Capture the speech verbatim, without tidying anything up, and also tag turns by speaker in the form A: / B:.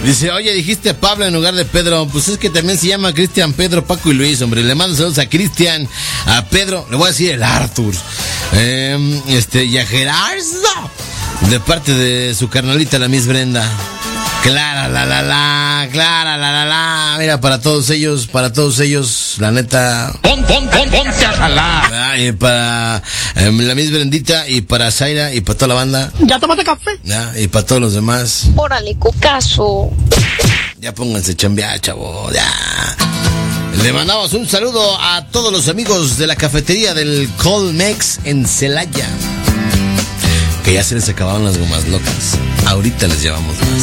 A: Dice, oye, dijiste Pablo en lugar de Pedro. Pues es que también se llama Cristian, Pedro, Paco y Luis, hombre. Le mando saludos a Cristian, a Pedro, le voy a decir el Arthur, eh, este, y a Gerardo, de parte de su carnalita, la Miss Brenda. Clara, la, la, la, Clara, la, la, la. Mira, para todos ellos, para todos ellos, la neta.
B: Pon, pon, pon, ponte a jalar.
A: Ah, y para eh, la Miss Brendita, y para Zaira, y para toda la banda.
C: ¿Ya tomaste café?
A: Ah, y para todos los demás.
D: Órale, cucaso.
A: Ya pónganse a chambear, chavo, ya. Le mandamos un saludo a todos los amigos de la cafetería del Colmex en Celaya. Que ya se les acabaron las gomas locas. Ahorita les llevamos más.